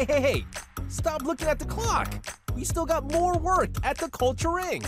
Hey! Stop looking at the clock! We still got more work at the Culture Inc.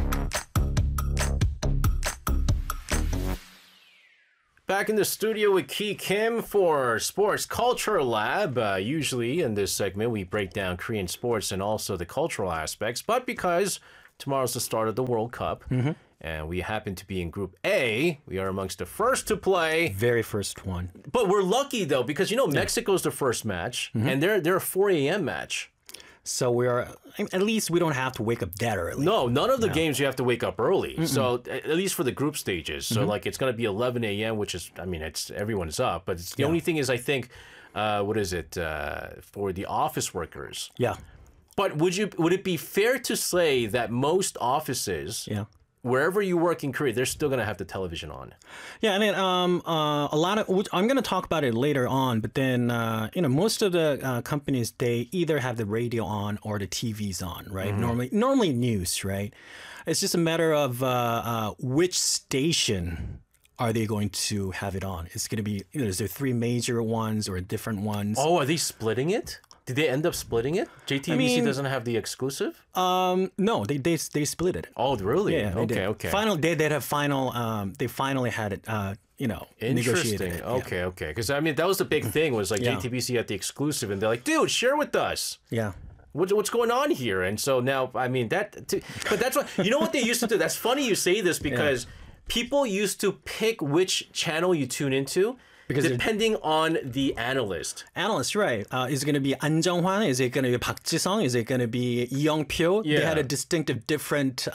Back in the studio with Ki Kim for Sports Culture Lab. Usually in this segment, we break down Korean sports and also the cultural aspects. But because tomorrow's the start of the World Cup, and we happen to be in Group A, we are amongst the first to play. Very first one. But we're lucky, though, because, Mexico's the first match, and they're a 4 a.m. match. So at least we don't have to wake up that early. No, none of the games you have to wake up early. So at least for the group stages. So it's going to be 11 a.m., which is, everyone's up. But the only thing is, I think, for the office workers. Yeah. But would it be fair to say that most offices, wherever you work in Korea, they're still going to have the television on? Yeah, a lot of, I'm going to talk about it later on, but then, most of the companies, they either have the radio on or the TV's on, right? Normally news, right? It's just a matter of which station are they going to have it on? It's going to be, is there 3 major ones or different ones? Oh, are they splitting it? Did they end up splitting it? JTBC doesn't have the exclusive? No, they split it. Oh, really? Yeah, okay. They finally had it, Interesting. negotiated. Okay. Because, that was the big thing, was like JTBC had the exclusive, and they're like, dude, share with us. Yeah. What's going on here? And so now, but that's what, what they used to do? That's funny you say this, because people used to pick which channel you tune into. Because depending on the analyst. Analyst, right. Is it going to be An Jung-hwan? Is it going to be Park Ji-sung? Is it going to be Lee Young-pyo? Yeah. They had a distinctive different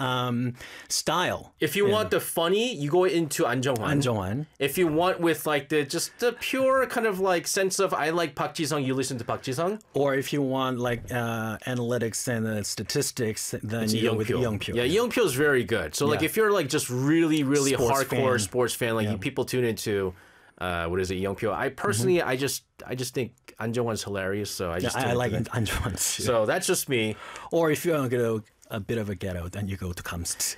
style. If you want the funny, you go into An Jung-hwan. An Jung-hwan. If you want with the pure kind of sense of I like Park Ji-sung, you listen to Park Ji-sung. Or if you want analytics and statistics, then you go with Lee Young-pyo. Yeah, Lee Young-pyo is very good. So if you're just really, really hardcore sports fan, people tune into Lee Young-pyo. I personally, I just think An Jung-hwan's hilarious. So I like An Jung-hwan too. So that's just me. Or if you want to go a bit of a ghetto, then you go to Kamst,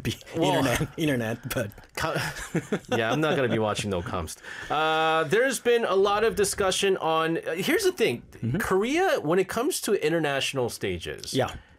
internet. But yeah, I'm not going to be watching no Kamst. There's been a lot of discussion on. Here's the thing, Korea, when it comes to international stages,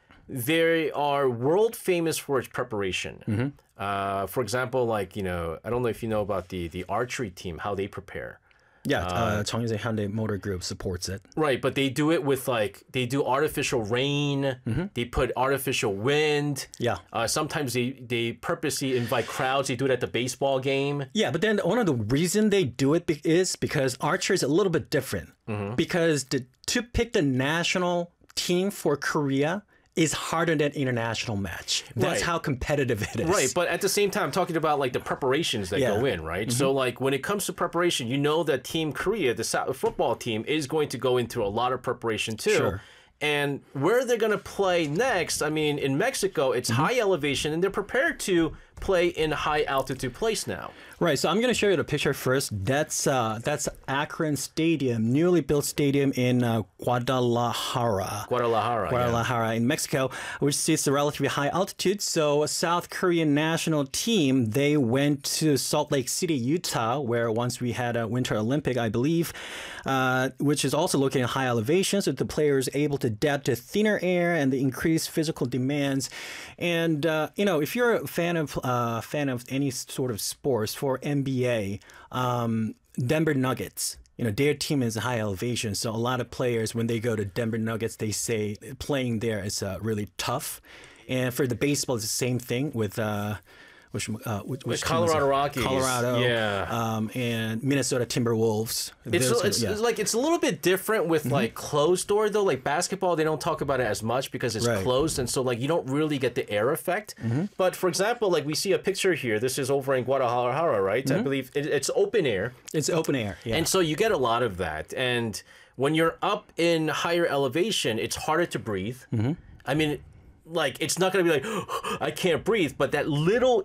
they are world famous for its preparation. For example, I don't know if you know about the archery team, how they prepare. Yeah, Cheonghae Hyundai Motor Group supports it. Right, but they do it with they do artificial rain. They put artificial wind. Yeah. Sometimes they purposely invite crowds. They do it at the baseball game. Yeah, but then one of the reason they do it is because archery is a little bit different. Because to pick the national team for Korea is harder than international match. That's how competitive it is. Right, but at the same time, I'm talking about the preparations that go in, right? So when it comes to preparation, that Team Korea, the football team, is going to go into a lot of preparation too. Sure. And where they're going to play next, in Mexico, it's high elevation, and they're prepared to play in high altitude place now. Right, so I'm going to show you the picture first. That's Akron Stadium, newly built stadium in Guadalajara. Guadalajara in Mexico, which sits a relatively high altitude. So a South Korean national team, they went to Salt Lake City, Utah, where once we had a Winter Olympic, I believe, which is also located in high elevation, so the players are able to adapt to thinner air and the increased physical demands. And if you're a fan of any sort of sports, for NBA, Denver Nuggets, their team is high elevation. So a lot of players, when they go to Denver Nuggets, they say playing there is really tough. And for the baseball, it's the same thing with which Colorado Rockies, and Minnesota Timberwolves. It's a little bit different with closed door though. Like basketball, they don't talk about it as much because it's closed, and so you don't really get the air effect. But for example, we see a picture here. This is over in Guadalajara, right? I believe it's open air. It's open air, and so you get a lot of that. And when you're up in higher elevation, it's harder to breathe. It's not going to be I can't breathe, but that little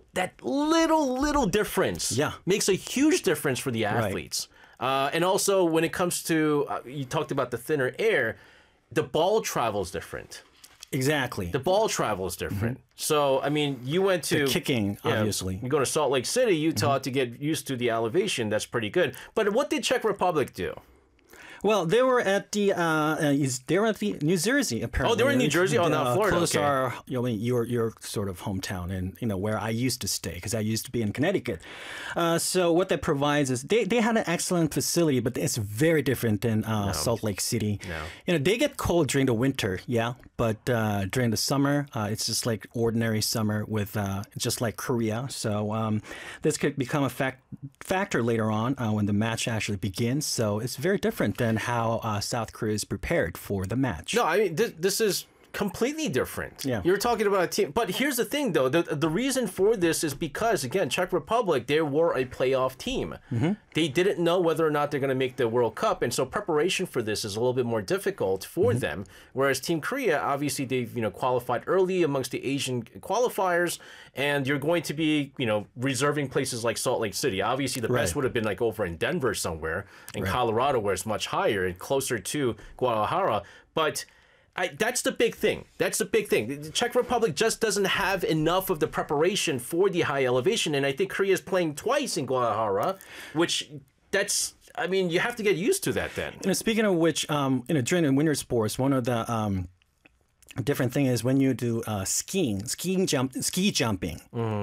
difference makes a huge difference for the athletes. And also when it comes to, you talked about the thinner air, the ball travels different. Exactly. The ball travel is different. So, you went to... The kicking, obviously. You go to Salt Lake City, Utah to get used to the elevation. That's pretty good. But what did Czech Republic do? Well, they were at the New Jersey apparently. Oh, they were in New Jersey. Oh, not Florida. Close Okay. our your sort of hometown, and where I used to stay because I used to be in Connecticut. So what that provides is they had an excellent facility, but it's very different than Salt Lake City. No. They get cold during the winter, yeah, but during the summer, it's just like ordinary summer with just like Korea. So this could become a factor later on when the match actually begins. So it's very different than how South Korea is prepared for the match. No, I mean this is completely different. Yeah. You're talking about a team, but here's the thing though, the reason for this is because again, Czech Republic, they were a playoff team. They didn't know whether or not they're going to make the World Cup, and so preparation for this is a little bit more difficult for them, whereas Team Korea, obviously they've qualified early amongst the Asian qualifiers, and you're going to be reserving places like Salt Lake City. Obviously the best would have been like over in Denver somewhere, in Colorado, where it's much higher and closer to Guadalajara, but that's the big thing. That's the big thing. The Czech Republic just doesn't have enough of the preparation for the high elevation, and I think Korea is playing twice in Guadalajara, which you have to get used to that then. Speaking of which, during the winter sports, one of the different thing is when you do ski jumping.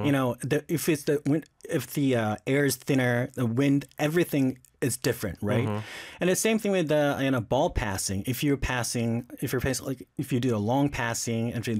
If the air is thinner, the wind, everything is different, right? And the same thing with ball passing. If you do a long passing and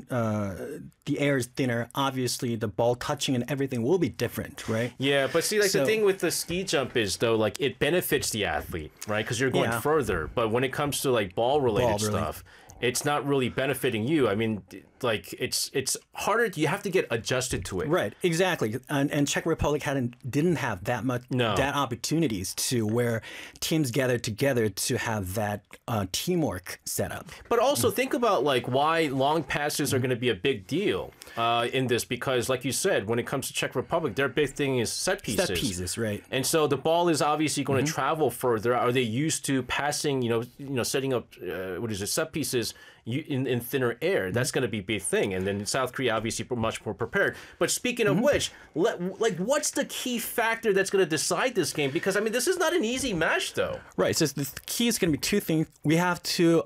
the air is thinner, obviously the ball touching and everything will be different, right? Yeah, but see, the thing with the ski jump is though, like it benefits the athlete, right? Because you're going further. But when it comes to like ball related stuff, it's not really benefiting you. I mean, like it's harder. You have to get adjusted to it. Right, exactly. And Czech Republic didn't have that much that opportunities to where teams gathered together to have that teamwork set up. But also think about like why long passes are going to be a big deal in this, because like you said, when it comes to Czech Republic, their big thing is set pieces. Set pieces, right? And so the ball is obviously going to travel further. Are they used to passing? Setting up set pieces in thinner air? That's going to be a big thing. And then South Korea obviously much more prepared. But speaking of which, what's the key factor that's going to decide this game? Because I mean, this is not an easy match, though. Right. So the key is going to be two things. We have to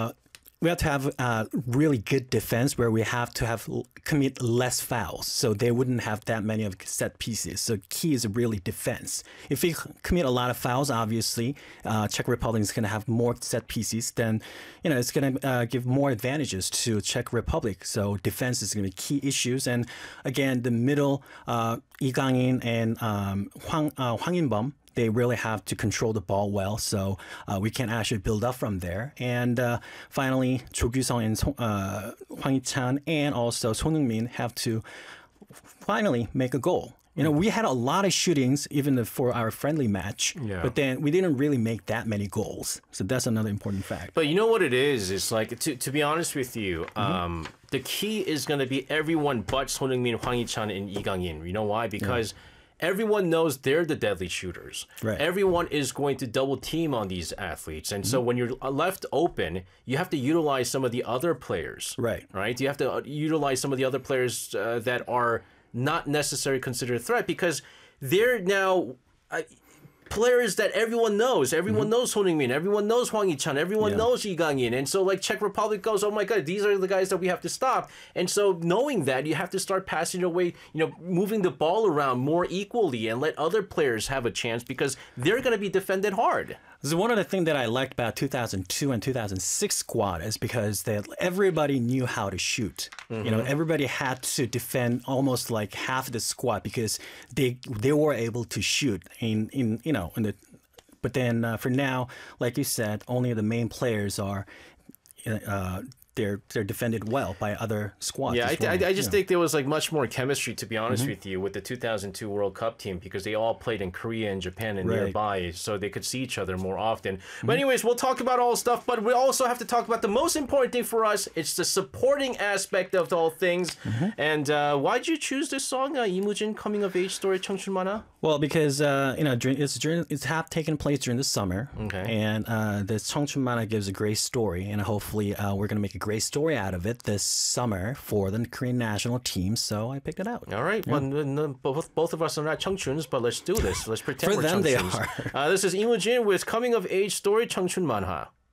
have really good defense where we have to commit less fouls, so they wouldn't have that many of set pieces. So key is really defense. If we commit a lot of fouls, obviously Czech Republic is going to have more set pieces. Then it's going to give more advantages to Czech Republic. So defense is going to be key issues. And again, the middle, Lee Gang-in and Hwang In-beom, they really have to control the ball well, so we can actually build up from there. And finally, Cho Kyu-sung and Hwang Hee-chan and also Son Heung-min have to finally make a goal. We had a lot of shootings even for our friendly match, but then we didn't really make that many goals. So that's another important fact. But you know what it is? It's like, to be honest with you, the key is going to be everyone but Son Heung-min, Hwang Hee-chan, and Lee Gang-in. You know why? Because everyone knows they're the deadly shooters. Right. Everyone is going to double team on these athletes. And so when you're left open, you have to utilize some of the other players. Right. You have to utilize some of the other players that are not necessarily considered a threat, because they're now players that everyone knows. Everyone knows Son Heung-min. Everyone knows Hwang Hee-chan. Everyone knows Lee Gang-in. And so like Czech Republic goes, oh my God, these are the guys that we have to stop. And so knowing that, you have to start passing away, moving the ball around more equally and let other players have a chance, because they're going to be defended hard. So one of the things that I liked about 2002 and 2006 squad is because everybody knew how to shoot. Everybody had to defend almost like half the squad because they were able to shoot but then for now, like you said, only the main players are they're defended well by other squads. Yeah, I just think there was like much more chemistry, to be honest with you, with the 2002 World Cup team, because they all played in Korea and Japan and nearby, so they could see each other more often. But anyways, we'll talk about all stuff, but we also have to talk about the most important thing for us. It's the supporting aspect of all things. And why'd you choose this song, Lee Mu-jin coming of age story, 청춘 만화? Well, because it's taken place during the summer, and the 청춘 만화 gives a great story, and hopefully we're gonna make a great story out of it this summer for the Korean national team, so I picked it out. All right. Yeah. Well, both of us are not Chungchuns, but let's do this. Let's pretend for we're them, Chungchuns. they are. This is Lee Woo-jin with Coming of Age Story Chungchun Manhwa.